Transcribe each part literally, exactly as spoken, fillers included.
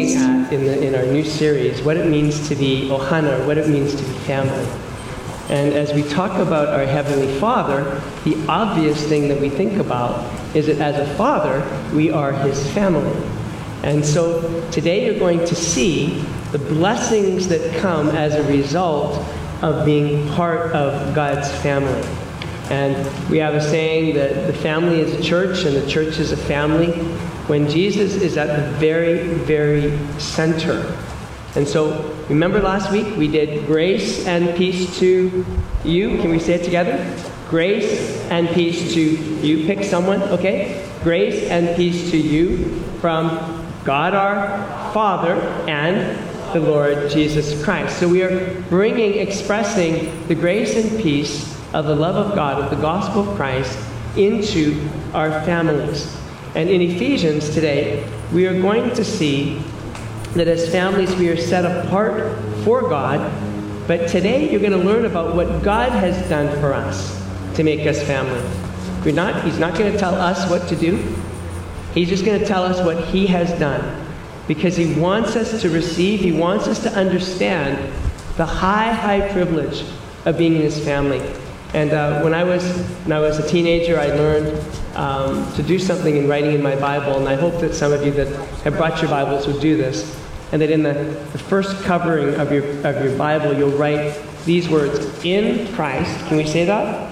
looking at in, the, in our new series what it means to be ohana, what it means to be family. And as we talk about our Heavenly Father, the obvious thing that we think about is that as a father, we are His family. And so today you're going to see the blessings that come as a result of being part of God's family. And we have a saying that the family is a church and the church is a family, when Jesus is at the very, very center. And so, remember last week we did grace and peace to you. Can we say it together? Grace and peace to you. Pick someone, okay? Grace and peace to you from God our Father and the Lord Jesus Christ. So we are bringing, expressing the grace and peace of the love of God, of the gospel of Christ, into our families. And in Ephesians today, we are going to see that as families we are set apart for God, but today you're going to learn about what God has done for us to make us family. We're not, he's not going to tell us what to do. He's just going to tell us what He has done, because He wants us to receive, He wants us to understand the high, high privilege of being in His family. And uh, when I was when I was a teenager, I learned um, to do something in writing in my Bible, and I hope that some of you that have brought your Bibles would do this, and that in the, the first covering of your of your Bible, you'll write these words: in Christ. Can we say that?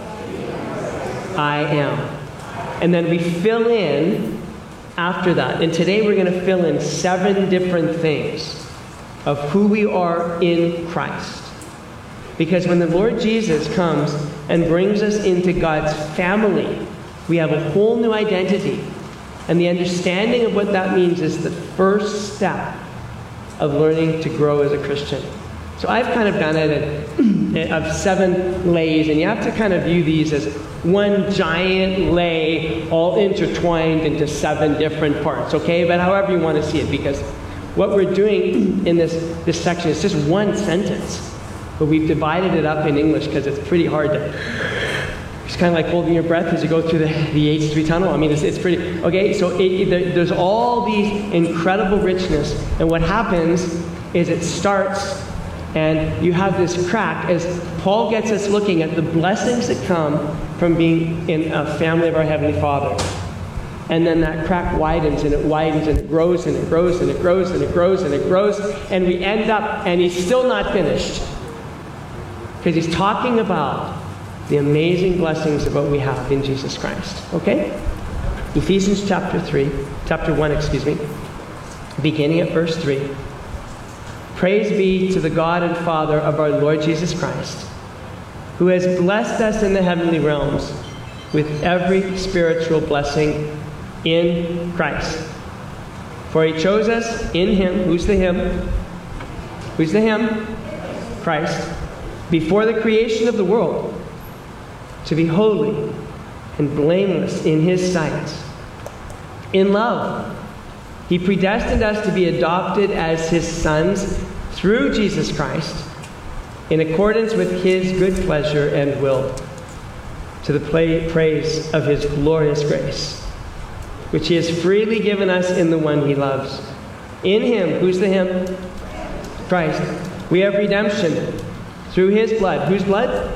I am. And then we fill in after that. And today we're going to fill in seven different things of who we are in Christ. Because when the Lord Jesus comes and brings us into God's family, we have a whole new identity. And the understanding of what that means is the first step of learning to grow as a Christian. So I've kind of done it of seven lays, and you have to kind of view these as one giant lay all intertwined into seven different parts, okay? But however you want to see it, because what we're doing in this, this section is just one sentence. But we've divided it up in English because it's pretty hard to... It's kind of like holding your breath as you go through the, the H three tunnel. I mean, it's, it's pretty... Okay, so it, there, there's all these incredible richness. And what happens is it starts, and you have this crack as Paul gets us looking at the blessings that come from being in a family of our Heavenly Father. And then that crack widens, and it widens, and it grows, and it grows, and it grows, and it grows, and it grows, and we end up, and he's still not finished. Because he's talking about the amazing blessings of what we have in Jesus Christ. Okay? Ephesians chapter three, chapter one, excuse me, beginning at verse three. Praise be to the God and Father of our Lord Jesus Christ, who has blessed us in the heavenly realms with every spiritual blessing in Christ. For He chose us in Him. Who's the Him? Who's the Him? Christ. Before the creation of the world, to be holy and blameless in His sight. In love, He predestined us to be adopted as His sons through Jesus Christ, in accordance with His good pleasure and will, to the praise of His glorious grace, which He has freely given us in the one He loves. In Him, who's the Him? Christ. We have redemption through His blood. Whose blood?